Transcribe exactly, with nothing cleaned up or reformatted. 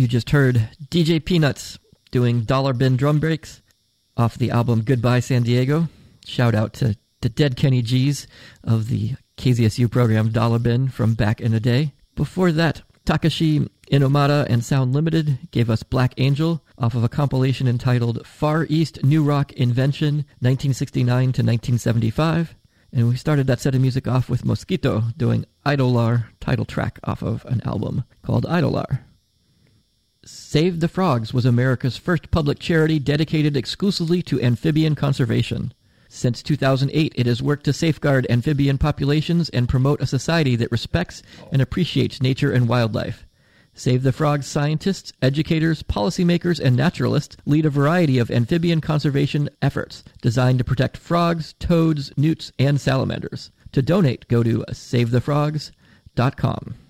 You just heard D J Peanuts doing Dollar Bin drum breaks off the album Goodbye San Diego. Shout out to the dead Kenny G's of the K Z S U program Dollar Bin from back in the day. Before that, Takashi Inomata and Sound Limited gave us Black Angel off of a compilation entitled Far East New Rock Invention nineteen sixty-nine to nineteen seventy-five. And we started that set of music off with Mosquito doing Idolar title track off of an album called Idolar. Save the Frogs was America's first public charity dedicated exclusively to amphibian conservation. Since two thousand eight, it has worked to safeguard amphibian populations and promote a society that respects and appreciates nature and wildlife. Save the Frogs scientists, educators, policymakers, and naturalists lead a variety of amphibian conservation efforts designed to protect frogs, toads, newts, and salamanders. To donate, go to save the frogs dot com.